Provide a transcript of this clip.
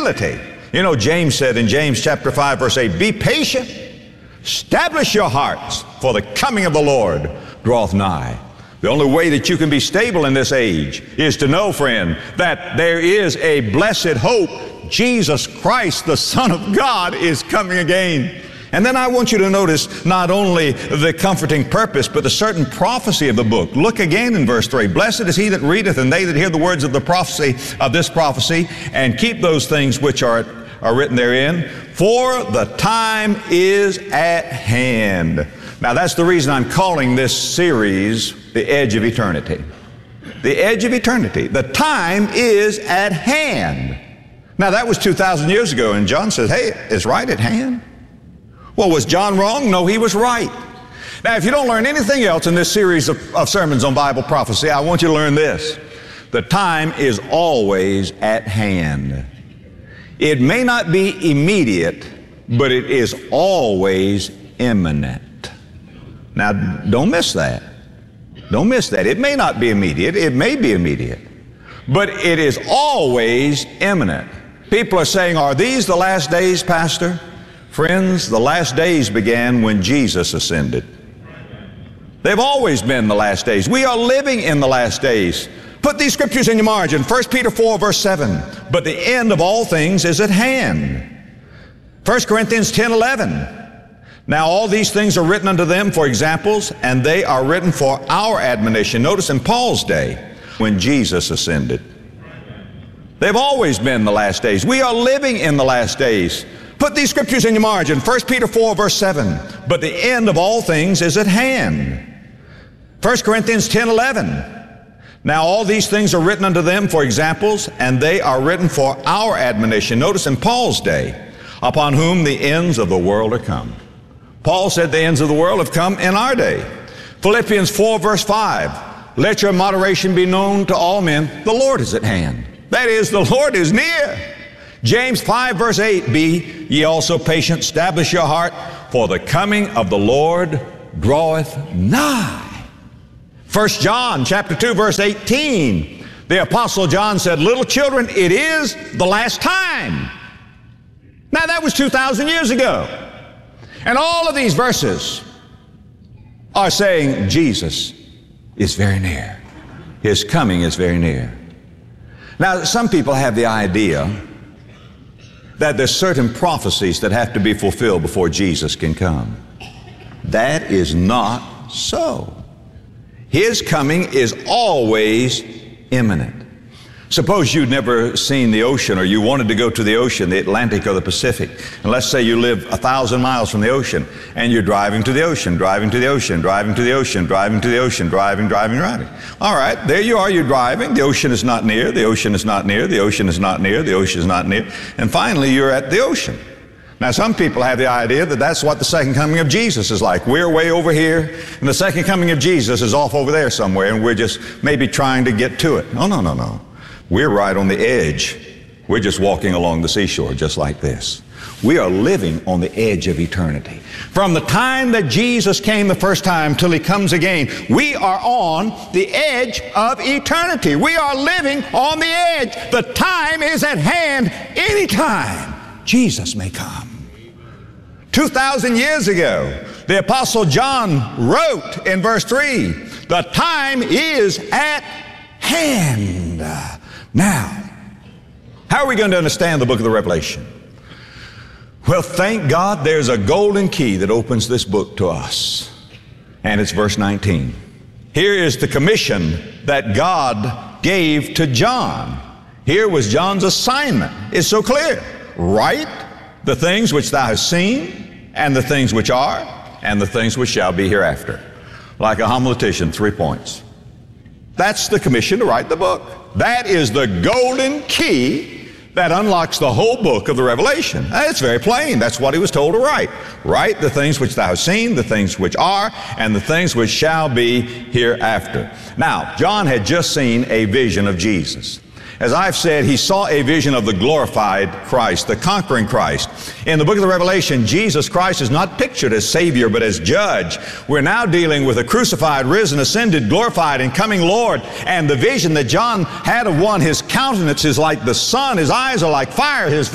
humility. You know, James said in James chapter 5, verse 8, be patient, establish your hearts, for the coming of the Lord draweth nigh. The only way that you can be stable in this age is to know, friend, that there is a blessed hope. Jesus Christ, the Son of God, is coming again. And then I want you to notice not only the comforting purpose, but the certain prophecy of the book. Look again in verse 3. Blessed is he that readeth, and they that hear the words of the prophecy of this prophecy, and keep those things which are written therein, for the time is at hand. Now that's the reason I'm calling this series The Edge of Eternity. The Edge of Eternity. The time is at hand. Now that was 2,000 years ago, and John says, hey, it's right at hand. Well, was John wrong? No, he was right. Now, if you don't learn anything else in this series of sermons on Bible prophecy, I want you to learn this. The time is always at hand. It may not be immediate, but it is always imminent. Now, don't miss that. Don't miss that. It may not be immediate. It may be immediate, but it is always imminent. People are saying, are these the last days, Pastor? Friends, the last days began when Jesus ascended. They've always been the last days. We are living in the last days. Put these scriptures in your margin. 1 Peter 4, verse 7. But the end of all things is at hand. 1 Corinthians 10, 11. Now all these things are written unto them for examples, and they are written for our admonition. Notice in Paul's day, when Jesus ascended. They've always been the last days. We are living in the last days. Put these scriptures in your margin. 1 Peter 4, verse 7. But the end of all things is at hand. 1 Corinthians 10, 11. Now all these things are written unto them for examples, and they are written for our admonition. Notice in Paul's day, upon whom the ends of the world are come. Paul said the ends of the world have come in our day. Philippians 4, verse 5. Let your moderation be known to all men. The Lord is at hand. That is, the Lord is near. James 5, verse 8, be ye also patient, establish your heart, for the coming of the Lord draweth nigh. 1 John chapter 2, verse 18, the Apostle John said, little children, it is the last time. Now that was 2,000 years ago. And all of these verses are saying Jesus is very near. His coming is very near. Now some people have the idea that there's certain prophecies that have to be fulfilled before Jesus can come. That is not so. His coming is always imminent. Suppose you'd never seen the ocean, or you wanted to go to the ocean, the Atlantic or the Pacific. And let's say you live 1,000 miles from the ocean, and you're driving to the ocean, driving to the ocean, driving to the ocean, driving to the ocean, driving. All right, there you are, you're driving. The ocean is not near, the ocean is not near, the ocean is not near, the ocean is not near. And finally, you're at the ocean. Now, some people have the idea that that's what the second coming of Jesus is like. We're way over here, and the second coming of Jesus is off over there somewhere, and we're just maybe trying to get to it. Oh, no. We're right on the edge. We're just walking along the seashore just like this. We are living on the edge of eternity. From the time that Jesus came the first time till He comes again, we are on the edge of eternity. We are living on the edge. The time is at hand. Anytime Jesus may come. 2,000 years ago, the Apostle John wrote in verse 3, the time is at hand. Now, how are we going to understand the book of the Revelation? Well, thank God there's a golden key that opens this book to us. And it's verse 19. Here is the commission that God gave to John. Here was John's assignment. It's so clear. Write the things which thou hast seen, and the things which are, and the things which shall be hereafter. Like a homiletician, 3 points. That's the commission to write the book. That is the golden key that unlocks the whole book of the Revelation. It's very plain. That's what he was told to write. Write the things which thou hast seen, the things which are, and the things which shall be hereafter. Now, John had just seen a vision of Jesus. As I've said, he saw a vision of the glorified Christ, the conquering Christ. In the book of the Revelation, Jesus Christ is not pictured as Savior, but as Judge. We're now dealing with a crucified, risen, ascended, glorified, and coming Lord. And the vision that John had of one, his countenance is like the sun, his eyes are like fire, his